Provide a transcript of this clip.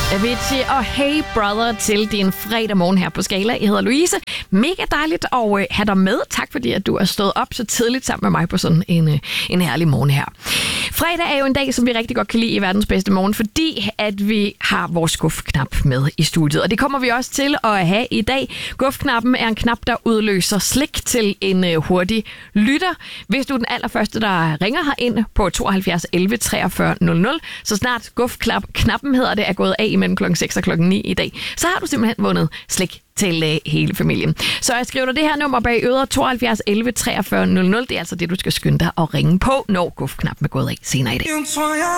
Avicii og Hey Brother til din fredag morgen her på Skala. Jeg hedder Louise. Mega dejligt at have dig med. Tak fordi, at du er stået op så tidligt sammen med mig på sådan en herlig morgen her. Fredag er jo en dag, som vi rigtig godt kan lide i verdens bedste morgen, fordi at vi har vores gufknap med i studiet. Og det kommer vi også til at have i dag. Gufknappen er en knap, der udløser slik til en hurtig lytter. Hvis du er den allerførste, der ringer herind på 72 11 43 00, så snart gufknappen hedder det, er gået af mellem klokken 6 og klokken 9 i dag, så har du simpelthen vundet slik til hele familien. Så jeg skriver dig det her nummer bag øret, 72 11 43 00. Det er altså det, du skal skynde dig at ringe på, når gufknappen er gået af senere i dag.